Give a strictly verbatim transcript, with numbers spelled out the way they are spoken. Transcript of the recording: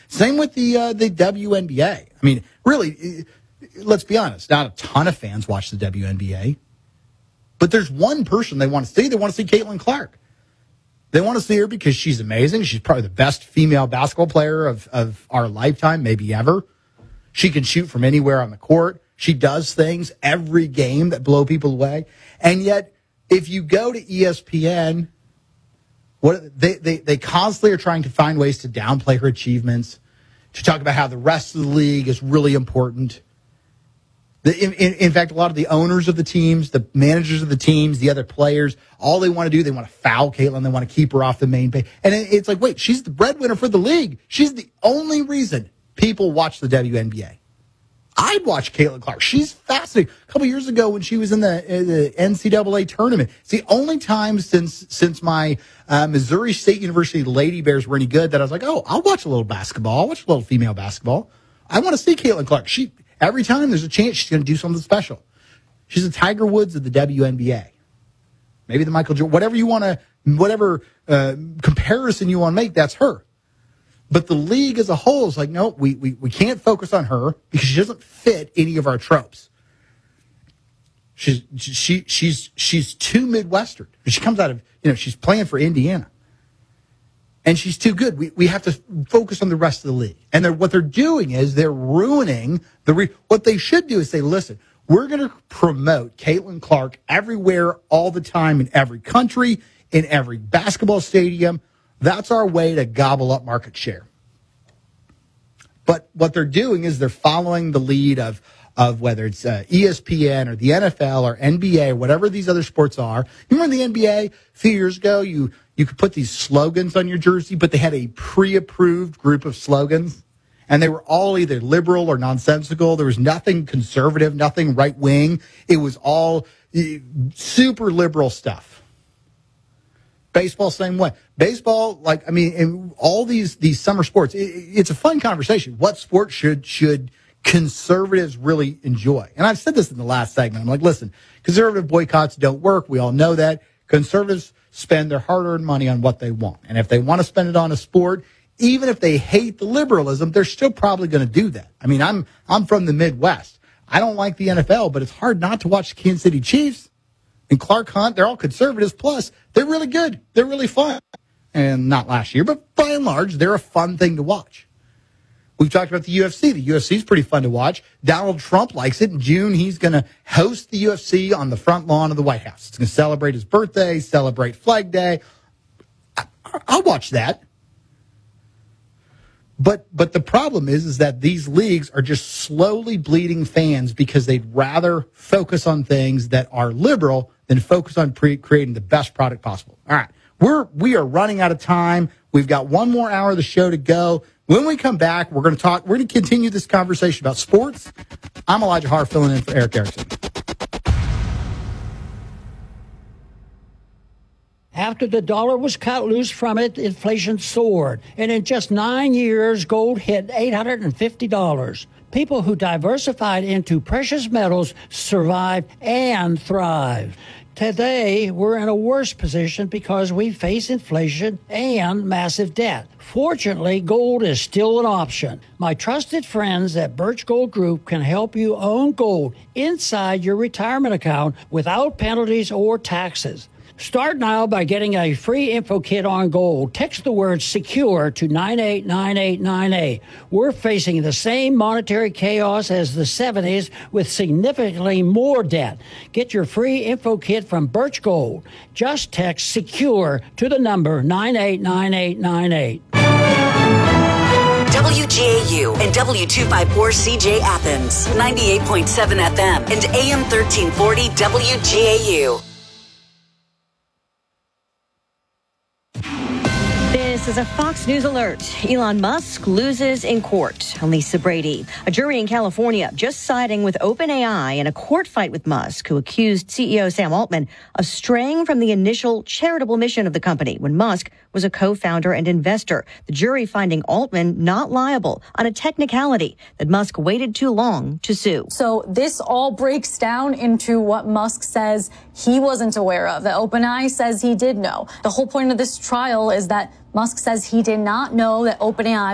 Same with the uh, the W N B A. I mean, really, let's be honest. Not a ton of fans watch the W N B A, but there's one person they want to see. They want to see Caitlin Clark. They want to see her because she's amazing. She's probably the best female basketball player of, of our lifetime, maybe ever. She can shoot from anywhere on the court. She does things every game that blow people away. And yet, if you go to E S P N, what they, they, they constantly are trying to find ways to downplay her achievements, to talk about how the rest of the league is really important. The, in, in, in fact, a lot of the owners of the teams, the managers of the teams, the other players, all they want to do, they want to foul Caitlin. They want to keep her off the main page. And it, it's like, wait, she's the breadwinner for the league. She's the only reason people watch the W N B A. I'd watch Caitlin Clark. She's fascinating. A couple years ago when she was in the, uh, the N C double A tournament, it's the only time since since my uh, Missouri State University Lady Bears were any good that I was like, oh, I'll watch a little basketball. I'll watch a little female basketball. I want to see Caitlin Clark. She every time there's a chance she's going to do something special. She's the Tiger Woods of the W N B A. Maybe the Michael Jordan, whatever you want to, whatever uh, comparison you want to make, that's her. But the league as a whole is like, no, we, we, we can't focus on her because she doesn't fit any of our tropes. She's she she's she's too Midwestern. She comes out of, you know, she's playing for Indiana. And she's too good. We we have to focus on the rest of the league. And they're, what they're doing is they're ruining the re- what they should do is say, listen, we're going to promote Caitlin Clark everywhere, all the time, in every country, in every basketball stadium. That's our way to gobble up market share. But what they're doing is they're following the lead of, of whether it's uh, E S P N or the N F L or N B A or whatever these other sports are. You remember the N B A a few years ago? You, you could put these slogans on your jersey, but they had a pre-approved group of slogans. And they were all either liberal or nonsensical. There was nothing conservative, nothing right-wing. It was all uh, super liberal stuff. Baseball, same way. Baseball, like, I mean, in all these these summer sports, it, it's a fun conversation. What sport should should conservatives really enjoy? And I've said this in the last segment. I'm like, listen, conservative boycotts don't work. We all know that. Conservatives spend their hard-earned money on what they want. And if they want to spend it on a sport, even if they hate the liberalism, they're still probably going to do that. I mean, I'm I'm from the Midwest. I don't like the N F L, but it's hard not to watch the Kansas City Chiefs. And Clark Hunt, they're all conservatives. Plus, they're really good. They're really fun. And not last year, but by and large, they're a fun thing to watch. We've talked about the U F C. The U F C is pretty fun to watch. Donald Trump likes it. In June, he's going to host the U F C on the front lawn of the White House. It's going to celebrate his birthday, celebrate Flag Day. I, I'll watch that. But but the problem is, is that these leagues are just slowly bleeding fans because they'd rather focus on things that are liberal than focus on pre- creating the best product possible. All right, we're we are running out of time. We've got one more hour of the show to go. When we come back, we're going to talk. We're going to continue this conversation about sports. I'm Elijah Harr filling in for Eric Erickson. After the dollar was cut loose from it, inflation soared. And in just nine years, gold hit eight hundred fifty dollars. People who diversified into precious metals survived and thrived. Today, we're in a worse position because we face inflation and massive debt. Fortunately, gold is still an option. My trusted friends at Birch Gold Group can help you own gold inside your retirement account without penalties or taxes. Start now by getting a free info kit on gold. Text the word SECURE to nine eight nine eight nine eight. We're facing the same monetary chaos as the seventies with significantly more debt. Get your free info kit from Birch Gold. Just text SECURE to the number nine eight nine eight nine eight. W G A U and W two fifty-four C J Athens, ninety-eight point seven F M and A M thirteen forty W G A U. This is a Fox News alert. Elon Musk loses in court. I'm Lisa Brady. A jury in California just siding with OpenAI in a court fight with Musk, who accused C E O Sam Altman of straying from the initial charitable mission of the company when Musk was a co-founder and investor. The jury finding Altman not liable on a technicality that Musk waited too long to sue. So this all breaks down into what Musk says he wasn't aware of, that OpenAI says he did know. The whole point of this trial is that Musk says he did not know that OpenAI